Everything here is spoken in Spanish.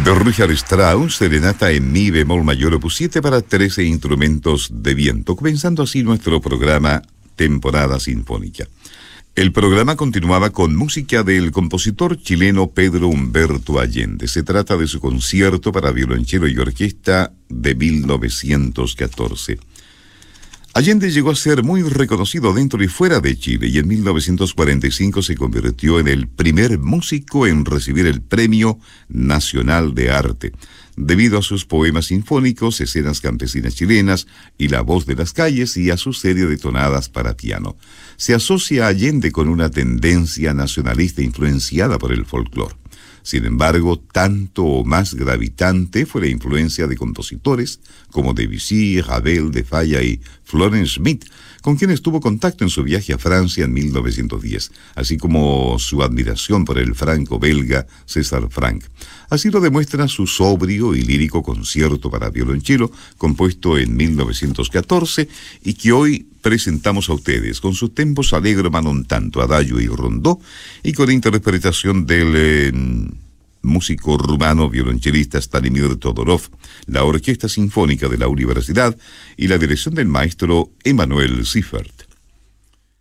De Richard Strauss, Serenata en Mi bemol mayor opus 7 para 13 instrumentos de viento, comenzando así nuestro programa Temporada Sinfónica. El programa continuaba con música del compositor chileno Pedro Humberto Allende. Se trata de su concierto para violonchelo y orquesta de 1914. Allende llegó a ser muy reconocido dentro y fuera de Chile y en 1945 se convirtió en el primer músico en recibir el Premio Nacional de Arte, debido a sus poemas sinfónicos, escenas campesinas chilenas y La voz de las calles y a su serie de tonadas para piano. Se asocia a Allende con una tendencia nacionalista influenciada por el folclore. Sin embargo, tanto o más gravitante fue la influencia de compositores como Debussy, Ravel, de Falla y Florence Schmidt, con quienes tuvo contacto en su viaje a Francia en 1910, así como su admiración por el franco-belga César Franck. Así lo demuestra su sobrio y lírico concierto para violonchelo, compuesto en 1914 y que hoy presentamos a ustedes con sus tempos alegro ma non tanto, adagio y rondó, y con interpretación del músico rumano violonchelista Stanimir Todorov, la Orquesta Sinfónica de la Universidad y la dirección del maestro Emanuel Siffert.